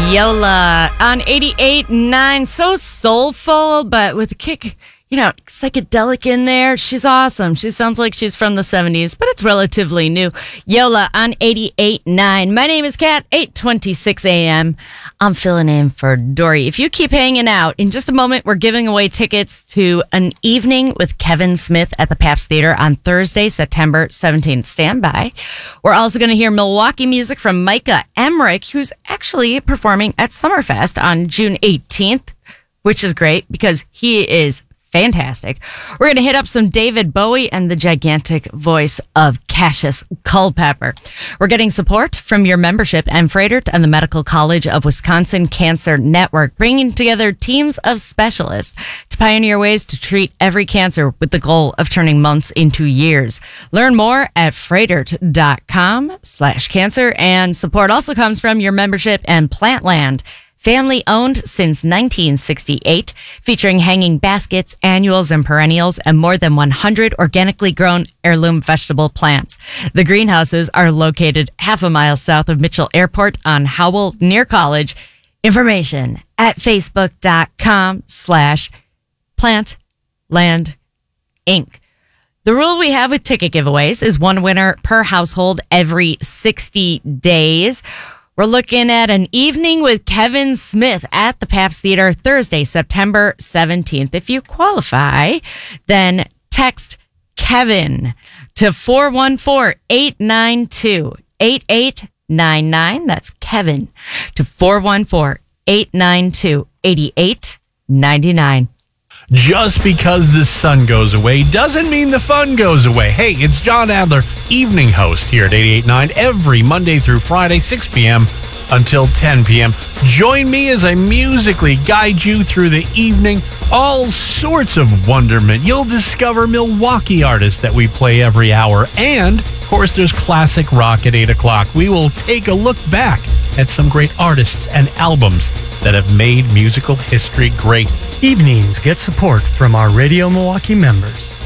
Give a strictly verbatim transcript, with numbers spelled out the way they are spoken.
Yola on eighty-eight point nine. So soulful, but with a kick, you know, psychedelic in there. She's awesome. She sounds like she's from the seventies, but it's relatively new. Yola on eighty-eight point nine. My name is Kat, eight twenty-six a.m. I'm filling in for Dory. If you keep hanging out, in just a moment, we're giving away tickets to an evening with Kevin Smith at the Pabst Theater on Thursday, September seventeenth. Stand by. We're also going to hear Milwaukee music from Micah Emmerich, who's actually performing at Summerfest on June eighteenth, which is great because he is fantastic. We're going to hit up some David Bowie and the gigantic voice of Cassius Culpepper. We're getting support from your membership and Fredert and the Medical College of Wisconsin Cancer Network, bringing together teams of specialists to pioneer ways to treat every cancer with the goal of turning months into years. Learn more at fredert.com slash cancer, and support also comes from your membership and Plantland. Family owned since nineteen sixty-eight, featuring hanging baskets, annuals, and perennials, and more than one hundred organically grown heirloom vegetable plants. The greenhouses are located half a mile south of Mitchell Airport on Howell near College. Information at facebook.com slash plantland inc. The rule we have with ticket giveaways is one winner per household every sixty days. We're looking at an evening with Kevin Smith at the Pabst Theater Thursday, September seventeenth. If you qualify, then text Kevin to four one four, eight nine two, eight eight nine nine. That's Kevin to four one four, eight nine two, eight eight nine nine. Just because the sun goes away doesn't mean the fun goes away. Hey, it's John Adler, evening host here at eighty-eight point nine every Monday through Friday, six p.m. until ten p.m. Join me as I musically guide you through the evening. All sorts of wonderment. You'll discover Milwaukee artists that we play every hour. And, of course, there's classic rock at eight o'clock. We will take a look back at some great artists and albums that have made musical history great. Evenings get support from our Radio Milwaukee members.